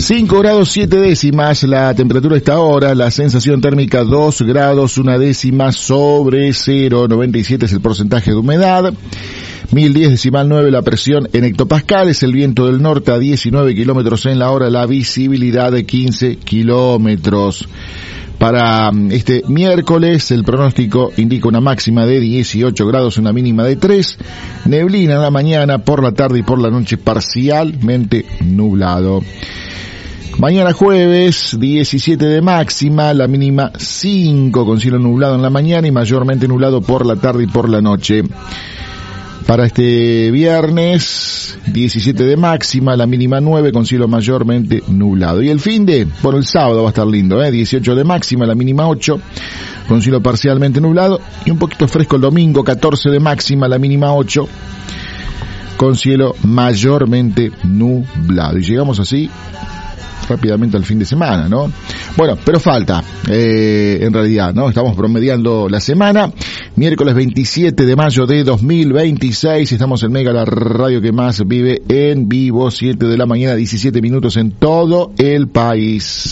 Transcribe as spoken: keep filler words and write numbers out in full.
cinco grados siete décimas la temperatura a esta hora, la sensación térmica dos grados una décima sobre cero, noventa y siete es el porcentaje de humedad, mil diez decimal nueve la presión en hectopascales, el viento del norte a diecinueve kilómetros en la hora, la visibilidad de quince kilómetros. Para este miércoles el pronóstico indica una máxima de dieciocho grados, una mínima de tres, neblina en la mañana, por la tarde y por la noche parcialmente nublado. Mañana jueves, diecisiete de máxima, la mínima cinco, con cielo nublado en la mañana y mayormente nublado por la tarde y por la noche. Para este viernes, diecisiete de máxima, la mínima nueve, con cielo mayormente nublado. Y el fin de, bueno, el sábado va a estar lindo, ¿eh? dieciocho de máxima, la mínima ocho, con cielo parcialmente nublado. Y un poquito fresco el domingo, catorce de máxima, la mínima ocho, con cielo mayormente nublado. Y llegamos así rápidamente al fin de semana, ¿no? Bueno, pero falta, eh, en realidad, ¿no? Estamos promediando la semana. Miércoles veintisiete de mayo de dos mil veintiséis, estamos en Mega, la radio que más vive en vivo, siete de la mañana, diecisiete minutos en todo el país.